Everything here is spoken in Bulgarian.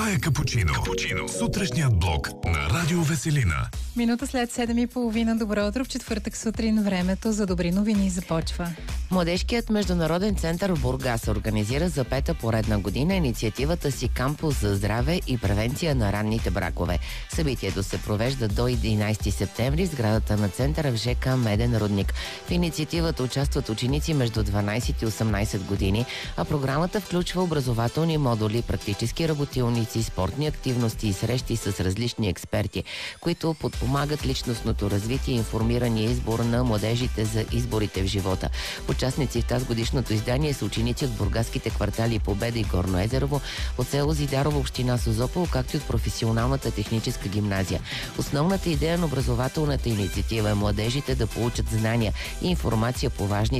Това е Капучино. Сутрешният блок на Радио Веселина. Минута след 7:30. Добро утро. В четвъртък сутрин времето за добри новини започва. Младежкият международен център в Бургас организира за пета поредна година инициативата си Кампус за здраве и превенция на ранните бракове. Събитието се провежда до 11 септември в сградата на центъра в ЖК Меден рудник. В инициативата участват ученици между 12 и 18 години, а програмата включва образователни модули, практически работилници, спортни активности и срещи с различни експерти, които подпомагат личностното развитие и информирания избор на младежите за изборите в живота. Участници в тази годишното издание са ученици от бургаските квартали Победа и Горно Езерово, от село Зидарово, община Созопол, както и от професионалната техническа гимназия. Основната идея на образователната инициатива е младежите да получат знания и информация по важни